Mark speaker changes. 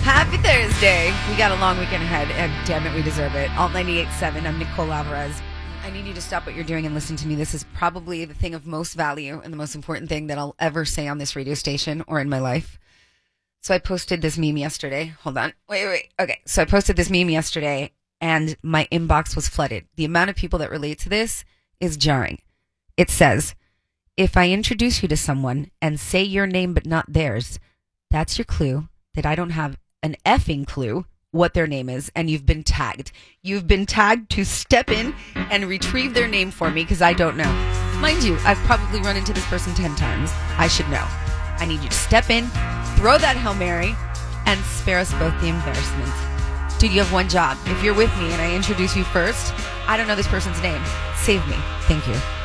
Speaker 1: Happy Thursday. We got a long weekend ahead, and damn it, we deserve it. Alt 98.7, I'm Nicole Alvarez. I need you to stop what you're doing and listen to me. This is probably the thing of most value and the most important thing that I'll ever say on this radio station or in my life. So I posted this meme yesterday. Hold on. Wait. Okay, so I posted this meme yesterday, and my inbox was flooded. The amount of people that relate to this is jarring. It says, if I introduce you to someone and say your name but not theirs, that's your clue that I don't have an effing clue what their name is, and you've been tagged. You've been tagged to step in and retrieve their name for me because I don't know. Mind you, I've probably run into this person 10 times. I should know. I need you to step in, throw that Hail Mary, and spare us both the embarrassment. Dude, you have one job. If you're with me and I introduce you first, I don't know this person's name. Save me. Thank you.